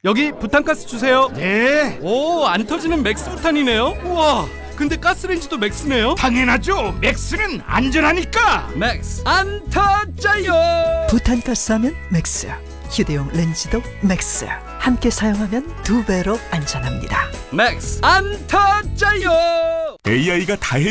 여기 부탄가스 주세요. 네, 오, 안 터지는 맥스 부탄이네요. 우와, 근데 가스레인지도 맥스네요. 당연하죠. 맥스는 안전하니까. 맥스 안 터져요. 부탄가스하면 맥스, 휴대용 렌즈도 맥스. 함께 사용하면 2배로 안전합니다. 맥스 안 터져요. AI가 다 해줘.